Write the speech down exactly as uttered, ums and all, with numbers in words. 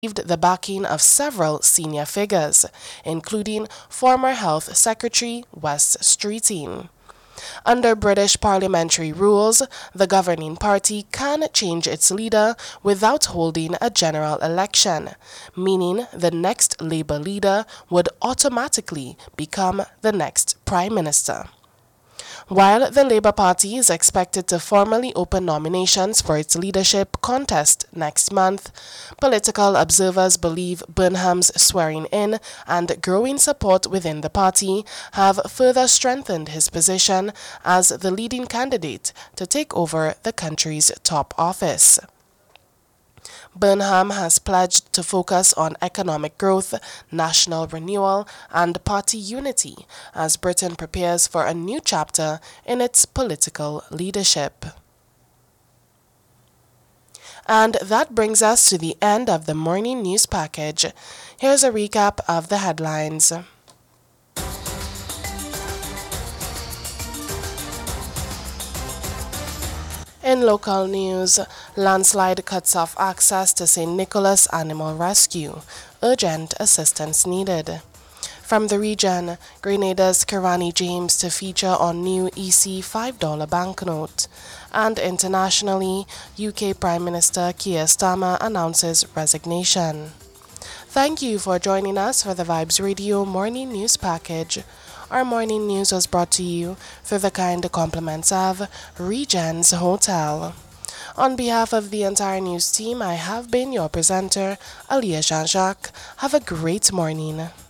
received the backing of several senior figures, including former Health Secretary Wes Streeting. Under British parliamentary rules, the governing party can change its leader without holding a general election, meaning the next Labour leader would automatically become the next Prime Minister. While the Labour Party is expected to formally open nominations for its leadership contest next month, political observers believe Burnham's swearing in and growing support within the party have further strengthened his position as the leading candidate to take over the country's top office. Burnham has pledged to focus on economic growth, national renewal, and party unity as Britain prepares for a new chapter in its political leadership. And that brings us to the end of the morning news package. Here's a recap of the headlines. In local news, landslide cuts off access to Saint Nicholas Animal Rescue. Urgent assistance needed. From the region, Grenada's Kirani James to feature on new E C five dollar banknote. And internationally, U K Prime Minister Keir Starmer announces resignation. Thank you for joining us for the Vibes Radio Morning News Package. Our morning news was brought to you through the kind compliments of Regents Hotel. On behalf of the entire news team, I have been your presenter, Aliyah Jean-Jacques. Have a great morning.